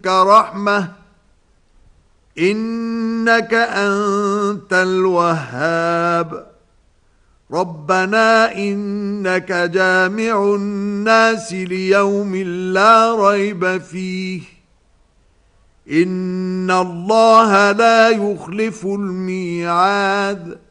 لدنك رحمة إنك أنت الوهاب ربنا إنك جامع الناس ليوم لا ريب فيه إن الله لا يخلف الميعاد